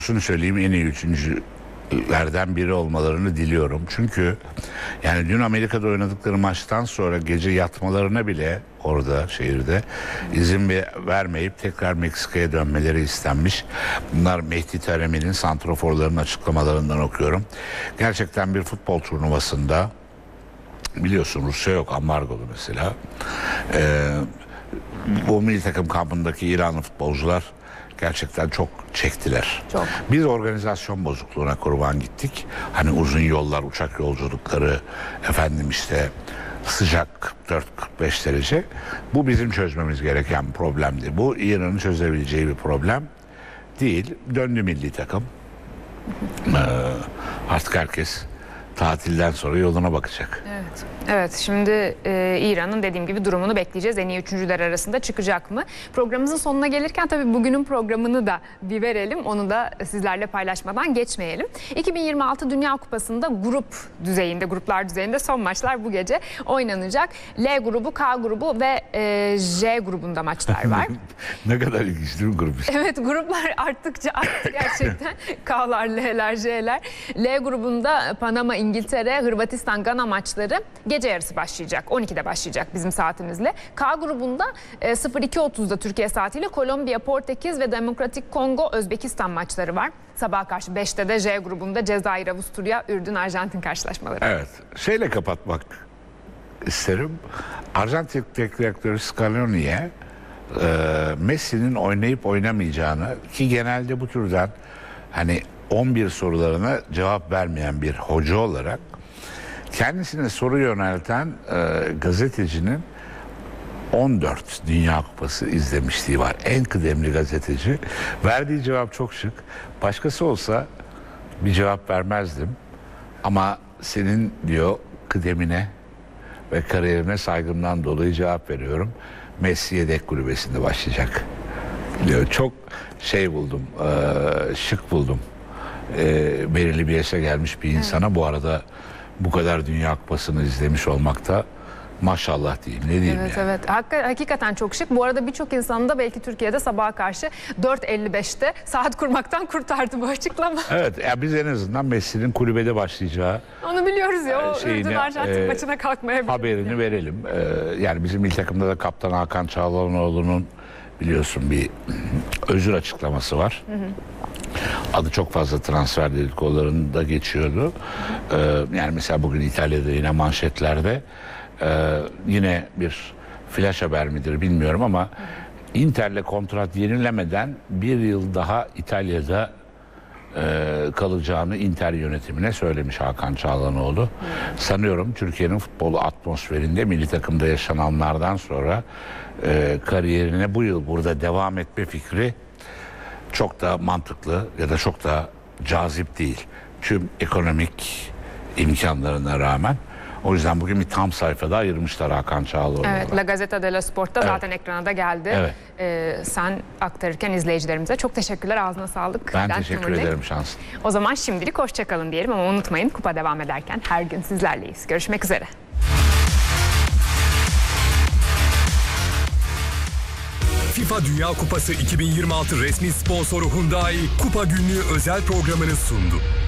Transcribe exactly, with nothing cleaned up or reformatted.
Şunu söyleyeyim, en iyi üçüncülerden biri olmalarını diliyorum. Çünkü yani dün Amerika'da oynadıkları maçtan sonra gece yatmalarına bile orada şehirde izin vermeyip tekrar Meksika'ya dönmeleri istenmiş. Bunlar Mehdi Taremi'nin, santraforların açıklamalarından okuyorum. Gerçekten bir futbol turnuvasında, biliyorsun Rusya yok, ambargolu mesela. Ee, bu milli takım kampındaki İranlı futbolcular gerçekten çok çektiler. Çok. Biz organizasyon bozukluğuna kurban gittik. Hani uzun yollar, uçak yolculukları, efendim işte sıcak kırk dört kırk beş derece. Bu bizim çözmemiz gereken bir problemdi. Bu İran'ın çözebileceği bir problem değil. Döndü milli takım. Ee, artık herkes tatilden sonra yoluna bakacak. Evet. Evet, şimdi e, İran'ın dediğim gibi durumunu bekleyeceğiz. En iyi üçüncüler arasında çıkacak mı? Programımızın sonuna gelirken tabii bugünün programını da bir verelim. Onu da sizlerle paylaşmadan geçmeyelim. iki bin yirmi altı Dünya Kupası'nda grup düzeyinde, gruplar düzeyinde son maçlar bu gece oynanacak. L grubu, K grubu ve e, J grubunda maçlar var. Ne kadar ilginç değil mi grup? Evet, gruplar arttıkça arttı gerçekten. K'lar, L'ler, J'ler. L grubunda Panama, İngiltere, Hırvatistan, Gana maçları gece yarısı başlayacak. on ikide başlayacak bizim saatimizle. K grubunda e, sıfır iki otuzda Türkiye saatiyle Kolombiya, Portekiz ve Demokratik Kongo, Özbekistan maçları var. Sabaha karşı beşte de J grubunda Cezayir, Avusturya, Ürdün, Arjantin karşılaşmaları. Evet. Şeyle kapatmak isterim. Arjantin teknik direktörü Scaloni'ye e, Messi'nin oynayıp oynamayacağını, ki genelde bu türden hani on bir sorularına cevap vermeyen bir hoca olarak kendisine soru yönelten e, gazetecinin on dört Dünya Kupası izlemişliği var. En kıdemli gazeteci. Verdiği cevap çok şık. Başkası olsa bir cevap vermezdim. Ama senin diyor kıdemine ve kariyerine saygımdan dolayı cevap veriyorum. Messi yedek kulübesinde başlayacak diyor. Çok şey buldum, e, şık buldum. E, belirli bir yaşa gelmiş bir insana evet. Bu arada bu kadar Dünya Kupası'nı izlemiş olmakta maşallah diyeyim, ne diyeyim evet, yani. Evet evet. Hakikaten çok şık. Bu arada birçok insanı da belki Türkiye'de sabaha karşı dört elli beşte saat kurmaktan kurtardı bu açıklama. Evet, ya biz en azından Messi'nin kulübede başlayacağı onu biliyoruz ya. O şeyini, Ürdün Arjantin e, maçına kalkmayabilir. Haberini yani. verelim. E, yani bizim milli takımda da Kaptan Hakan Çalhanoğlu'nun biliyorsun bir özür açıklaması var. Hı hı. Adı çok fazla transfer dedikodularında geçiyordu. Ee, yani mesela bugün İtalya'da yine manşetlerde e, yine bir flash haber midir bilmiyorum ama Inter'le kontrat yenilemeden bir yıl daha İtalya'da e, kalacağını Inter yönetimine söylemiş Hakan Çalhanoğlu. Sanıyorum Türkiye'nin futbol atmosferinde milli takımda yaşananlardan sonra e, kariyerine bu yıl burada devam etme fikri çok da mantıklı ya da çok da cazip değil. Tüm ekonomik imkanlarına rağmen. O yüzden bugün bir tam sayfada ayırmışlar Hakan Çalhanoğlu'na. Evet, La Gazzetta dello Sport'ta evet. zaten ekrana da geldi. Evet. Ee, sen aktarırken izleyicilerimize çok teşekkürler, ağzına sağlık. Ben, ben teşekkür Timurluk. ederim şansın. O zaman şimdilik hoşçakalın diyelim ama unutmayın, kupa devam ederken her gün sizlerleyiz. Görüşmek üzere. FIFA Dünya Kupası iki bin yirmi altı resmi sponsoru Hyundai Kupa Günlüğü özel programını sundu.